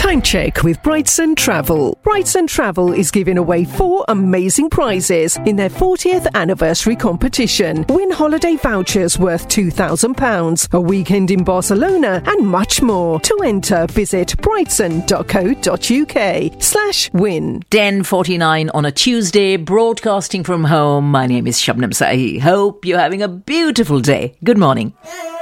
Time check with Brightson Travel. Brightson Travel is giving away 4 amazing prizes in their 40th anniversary competition. Win holiday vouchers worth £2,000, a weekend in Barcelona, and much more. To enter, visit brightson.co.uk/win. 10:49 on a Tuesday, broadcasting from home. My name is Shabnam Sahi. Hope you're having a beautiful day. Good morning.